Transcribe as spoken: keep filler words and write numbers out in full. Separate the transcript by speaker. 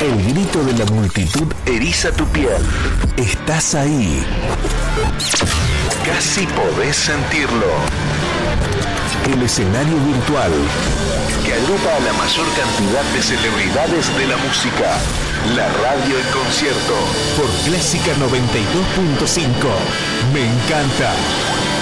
Speaker 1: El grito de la multitud eriza tu piel. Estás ahí. Casi podés sentirlo. El escenario virtual que agrupa a la mayor cantidad de celebridades de la música. La radio en concierto. Por Clásica noventa y dos punto cinco. Me encanta.